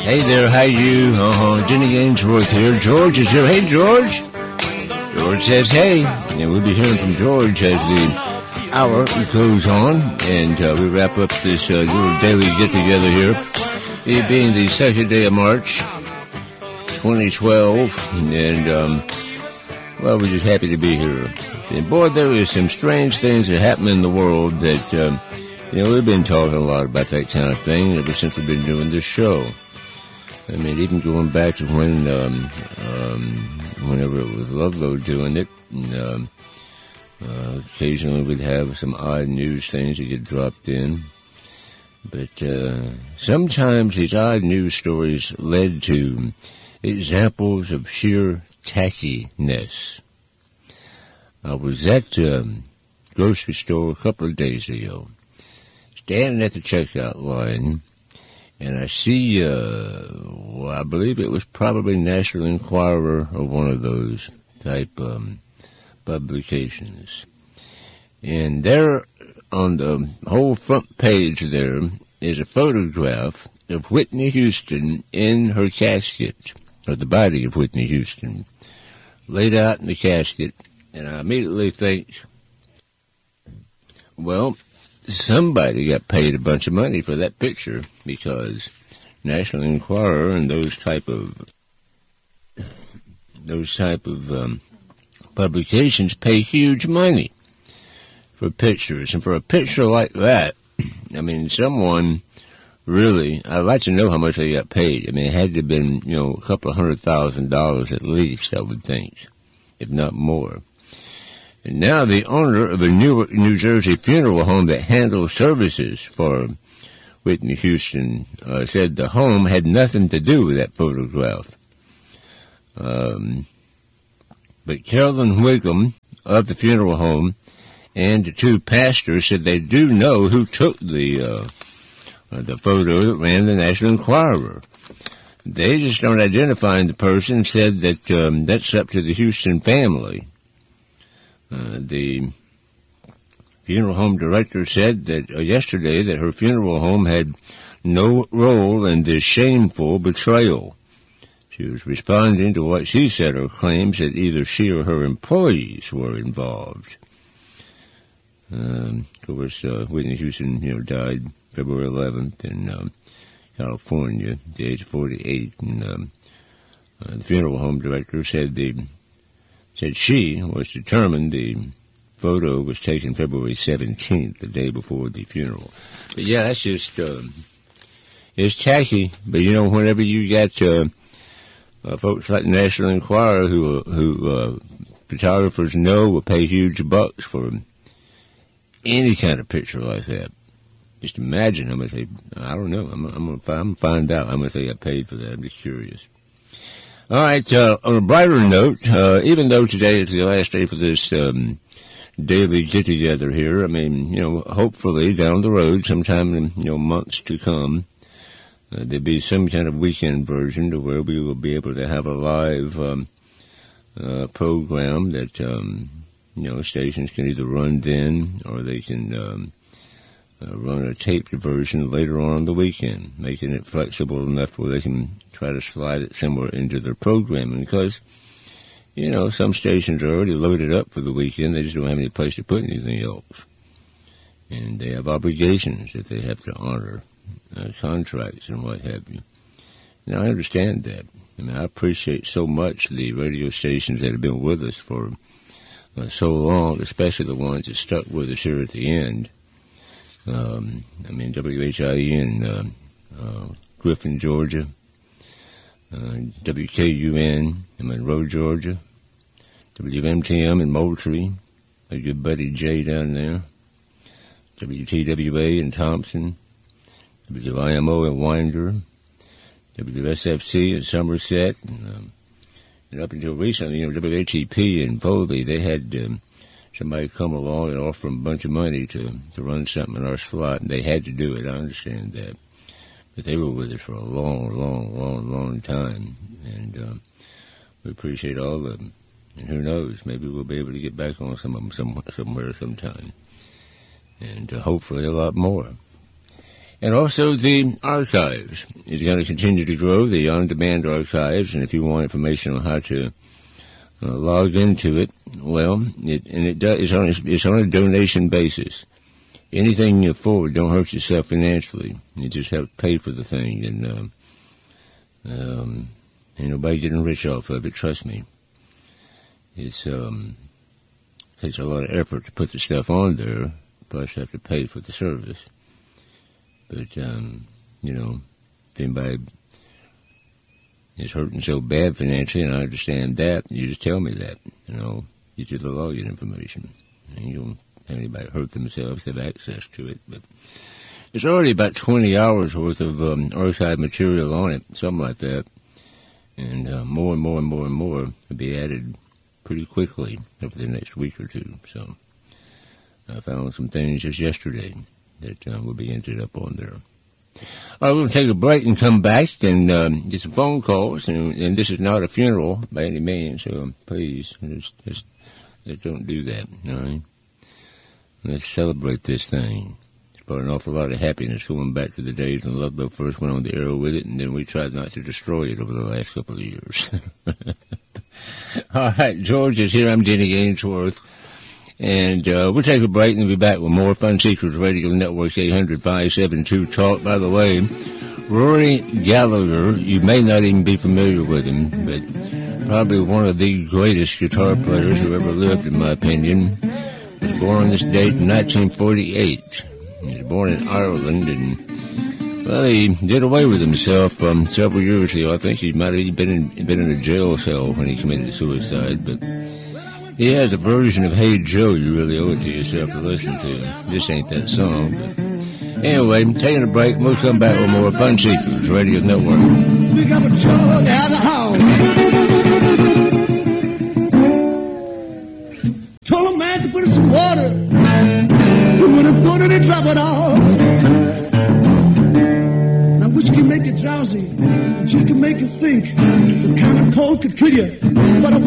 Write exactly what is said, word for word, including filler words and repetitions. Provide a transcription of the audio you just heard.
Hey there, how you? Uh-huh, Jenny Ainsworth here. George is here. Hey, George. George says, hey. And we'll be hearing from George as the hour goes on. And uh, we wrap up this uh, little daily get-together here. It being the second day of March, twenty twelve. And, um, well, we're just happy to be here. And, boy, there is some strange things that happen in the world that, um, you know, we've been talking a lot about that kind of thing ever since we've been doing this show. I mean, even going back to when, um, um, whenever it was Ludlow doing it, and, um, uh, occasionally we'd have some odd news things that get dropped in. But, uh, sometimes these odd news stories led to examples of sheer tackiness. I was at the um, grocery store a couple of days ago, standing at the checkout line, and I see, uh, well, I believe it was probably National Enquirer or one of those type um, publications. And there on the whole front page there is a photograph of Whitney Houston in her casket, or the body of Whitney Houston, laid out in the casket. And I immediately think, well, somebody got paid a bunch of money for that picture, because National Enquirer and those type of those type of um, publications pay huge money for pictures. And for a picture like that, I mean, someone really, I'd like to know how much they got paid. I mean, it had to have been, you know, a couple of hundred thousand dollars at least, I would think, if not more. And now the owner of a Newark, New Jersey funeral home that handles services for Whitney Houston uh, said the home had nothing to do with that photograph. Um, but Carolyn Wiggum of the funeral home and the two pastors said they do know who took the uh, uh, the photo that ran the National Enquirer. They just don't identify the person, said that um, that's up to the Houston family. Uh, the funeral home director said that uh, yesterday that her funeral home had no role in this shameful betrayal. She was responding to what she said are claims that either she or her employees were involved. Um, of course, uh, Whitney Houston, you know, died February eleventh in um, California at the age of forty-eight. And um, uh, the funeral home director said the said she was determined the photo was taken February seventeenth, the day before the funeral. But yeah, that's just, um, it's tacky. But you know, whenever you got uh, uh, folks like the National Enquirer who, who uh, photographers know will pay huge bucks for any kind of picture like that. Just imagine how much they, I don't know, I'm, I'm going to find out how much they got paid for that. I'm just curious. All right, uh, on a brighter note, uh, even though today is the last day for this um, daily get-together here, I mean, you know, hopefully down the road, sometime in, you know, months to come, uh, there'll be some kind of weekend version to where we will be able to have a live um, uh, program that, um, you know, stations can either run then or they can um, uh, run a taped version later on in the weekend, making it flexible enough where they can try to slide it somewhere into their programming, because, you know, some stations are already loaded up for the weekend. They just don't have any place to put anything else. And they have obligations that they have to honor, uh, contracts and what have you. Now, I understand that. I mean, I appreciate so much the radio stations that have been with us for uh, so long, especially the ones that stuck with us here at the end. Um, I mean, W H I E in uh, uh, Griffin, Georgia. Uh, W K U N in Monroe, Georgia. W M T M in Moultrie. My good buddy Jay down there. W T W A in Thompson. W I M O in Winder. W S F C in Somerset. And, um, and up until recently, you know, W H E P in Foley, they had um, somebody come along and offer them a bunch of money to, to run something in our slot, and they had to do it. I understand that. But they were with us for a long, long, long, long time. And um, we appreciate all of them. And who knows, maybe we'll be able to get back on some of them some, somewhere sometime. And uh, hopefully a lot more. And also the archives is going to continue to grow, the on-demand archives, and if you want information on how to uh, log into it, well, it, and it does, it's on, it's on a donation basis. Anything you afford, don't hurt yourself financially. You just have to pay for the thing, and um, um, ain't nobody getting rich off of it, trust me. It's um, takes a lot of effort to put the stuff on there, plus you have to pay for the service. But, um, you know, if anybody is hurting so bad financially, and I understand that, you just tell me that, you know, get you the login information. And you don't have anybody hurt themselves, have access to it. But there's already about twenty hours worth of um, archive material on it, something like that. And uh, more and more and more and more will be added pretty quickly over the next week or two. So I found some things just yesterday that uh, will be entered up on there. All right, we're going to take a break and come back and um, get some phone calls. And, and this is not a funeral by any means, so please, just, just, just don't do that, all right? Let's celebrate this thing. It's brought an awful lot of happiness going back to the days when Ludlow first went on the air with it, and then we tried not to destroy it over the last couple of years. All right, George is here. I'm Jenny Ainsworth. And uh, we'll take a break and we'll be back with more Fun Seekers Radio Network's eight hundred, five seven two, talk. By the way, Rory Gallagher, you may not even be familiar with him, but probably one of the greatest guitar players who ever lived, in my opinion. Was born on this date in nineteen forty-eight. He was born in Ireland, and, well, he did away with himself um, several years ago. I think he might have even been in, been in a jail cell when he committed suicide, but he has a version of Hey Joe you really owe it to yourself to listen to. This ain't that song, but anyway, taking a break. We'll come back with more Fun Seekers Radio Network. We got a jug out of home. Told a man to put in some water. He wouldn't put it and drop it all. Now whiskey make you drowsy, gin can make you think. The kind of cold could kill you, but a